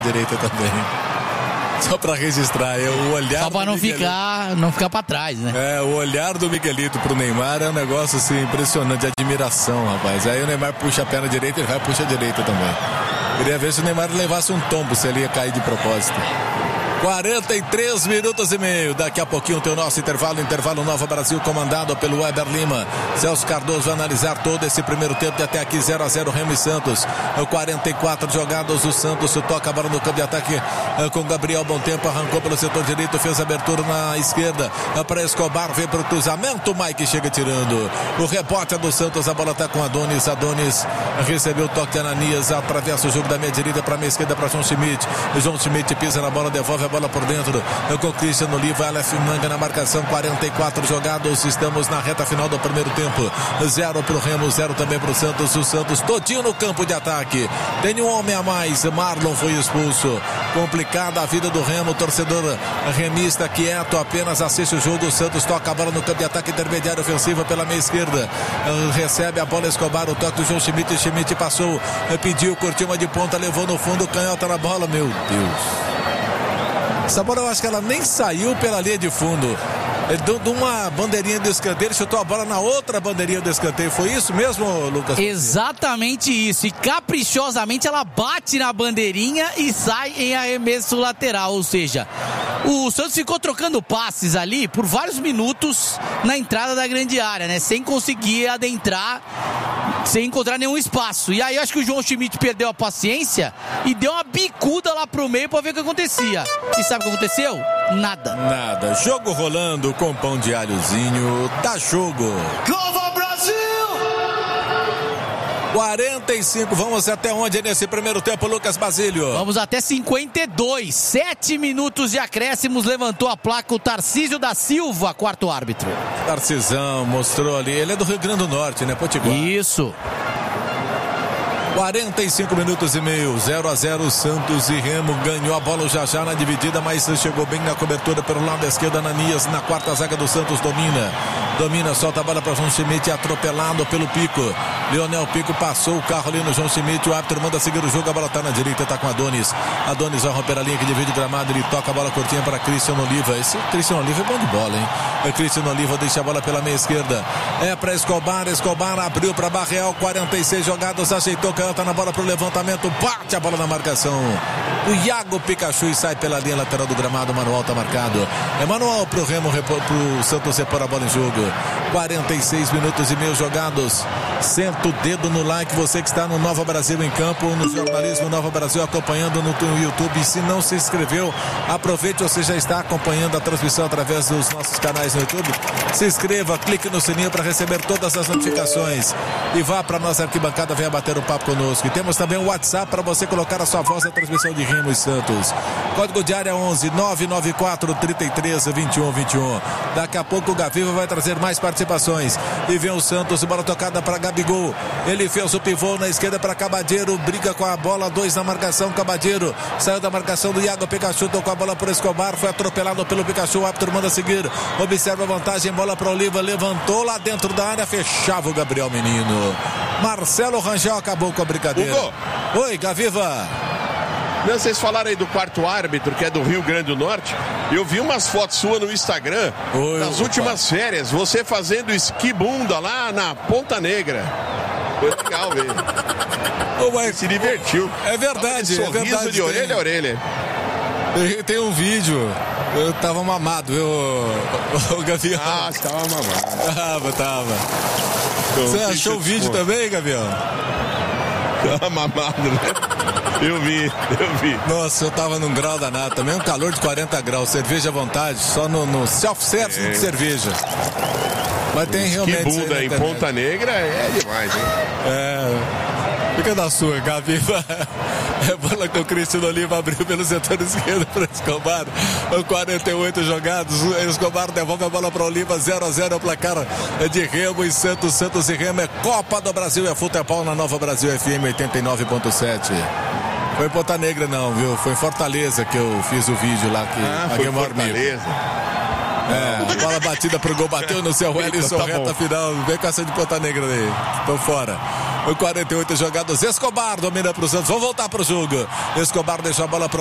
direita também. Só para registrar, o olhar. Só para não ficar para trás, né? O olhar do Miguelito pro Neymar é um negócio assim impressionante, de admiração, rapaz. Aí o Neymar puxa a perna direita, ele vai puxa a direita também. Queria ver se o Neymar levasse um tombo, se ele ia cair de propósito. 43 minutos e meio. Daqui a pouquinho tem o nosso intervalo Nova Brasil, comandado pelo Weber Lima. Celso Cardoso vai analisar todo esse primeiro tempo de até aqui 0-0 Remo e Santos. 44 jogados, o Santos toca a bola no campo de ataque com Gabriel Bom Tempo, arrancou pelo setor direito, fez a abertura na esquerda para Escobar, vem para o cruzamento, Mike chega tirando. O rebote é do Santos, a bola está com Adonis recebeu o toque de Ananias, atravessa o jogo da meia direita para a meia esquerda para João Schmidt pisa na bola, devolve a bola por dentro com Cristiano Oliva, Aleph Manga na marcação. 44 jogados, estamos na reta final do primeiro tempo. 0 pro Remo, 0 também pro Santos. O Santos todinho no campo de ataque, tem um homem a mais, Marlon foi expulso. Complicada a vida do Remo, torcedor remista quieto, apenas assiste o jogo. O Santos toca a bola no campo de ataque intermediário ofensivo pela meia esquerda, recebe a bola Escobar, o toque do João Schmidt passou, pediu, curtiu uma de ponta, levou no fundo, canhota na bola, meu Deus. Essa bola eu acho que ela nem saiu pela linha de fundo. Ele deu uma bandeirinha do escanteio, chutou a bola na outra bandeirinha do escanteio. Foi isso mesmo, Lucas? Exatamente isso. E caprichosamente ela bate na bandeirinha e sai em arremesso lateral. Ou seja, o Santos ficou trocando passes ali por vários minutos na entrada da grande área, né? Sem conseguir adentrar, sem encontrar nenhum espaço. E aí eu acho que o João Schmidt perdeu a paciência e deu uma bicuda lá pro meio pra ver o que acontecia. E sabe o que aconteceu? Nada. Jogo rolando com pão de alhozinho. Dá jogo. Nova Brasil! 45, vamos até onde nesse primeiro tempo, Lucas Basílio? Vamos até 52, 7 minutos de acréscimos, levantou a placa o Tarcísio da Silva, quarto árbitro. Tarcisão mostrou ali, ele é do Rio Grande do Norte, né, Potiguar? Isso. 45 minutos e meio, 0-0 Santos e Remo. Ganhou a bola já na dividida, mas chegou bem na cobertura pelo lado esquerdo. Ananias na quarta zaga do Santos, domina, solta a bola para João Schmidt, atropelado pelo Pico. Leonel Pico passou o carro ali no João Schmidt, o árbitro manda seguir o jogo, a bola está na direita, está com Adonis vai romper a linha que divide o gramado, ele toca a bola curtinha para Cristiano Oliva. Esse Cristiano Oliva é bom de bola, hein? Cristiano Oliva deixa a bola pela meia esquerda, é para Escobar abriu para Barreal, 46 jogados, ajeitou, canta na bola pro levantamento, bate a bola na marcação, o Iago Pikachu e sai pela linha lateral do gramado. Manual tá marcado, é manual pro Remo, pro Santos repor a bola em jogo. 46 minutos e meio jogados. Senta o dedo no like, você que está no Nova Brasil em Campo, no jornalismo Nova Brasil, acompanhando no YouTube. E se não se inscreveu, aproveite, você já está acompanhando a transmissão através dos nossos canais no YouTube. Se inscreva, clique no sininho para receber todas as notificações e vá para nossa arquibancada, venha bater um papo conosco. E temos também o WhatsApp para você colocar a sua voz na transmissão de Remo e Santos. Código de área 11 994 33 21 21. Daqui a pouco o Gaviva vai trazer mais participações. E vem o Santos, bola tocada para Gabigol. Ele fez o pivô na esquerda para Cabadeiro, briga com a bola, 2 na marcação. Cabadeiro saiu da marcação do Iago Pikachu, tocou a bola por Escobar, foi atropelado pelo Pikachu, o árbitro manda seguir, observa a vantagem, bola para Oliva, levantou lá dentro da área, fechava o Gabriel Menino. Marcelo Rangel acabou com a brincadeira. Hugo. Oi, Gaviva. Não, vocês falaram aí do quarto árbitro, que é do Rio Grande do Norte. Eu vi umas fotos suas no Instagram, nas últimas férias, você fazendo esquibunda lá na Ponta Negra. Foi legal ver. Se divertiu. É verdade, sorriso, é verdade. De orelha a orelha. Tem um vídeo. Eu tava mamado, o Gavião. Ah, você tava mamado. Tava. Você achou o vídeo também, Gavião? Tava mamado, né? Eu vi. Nossa, eu tava num grau danado também, um calor de 40 graus, cerveja à vontade, só no self-service de cerveja. Mas tem realmente... Que bunda em Ponta Negra é demais, hein? Fica da sua, Gaviva. É bola com o Cristiano Oliva, abriu pelo setor esquerdo para Escobar. 48 jogados. Escobar devolve a bola para Oliva. 0-0 é o placar de Remo e Santos. Santos e Remo é Copa do Brasil, é futebol na Nova Brasil FM 89.7. Foi em Ponta Negra não, viu? Foi em Fortaleza que eu fiz o vídeo lá que foi em Fortaleza. Bola batida pro gol, bateu no seu Wellington, reta final. Vem com essa de Ponta Negra aí. Tô fora. 48 jogados. Escobar domina pro Santos. Vamos voltar pro jogo. Escobar deixa a bola pro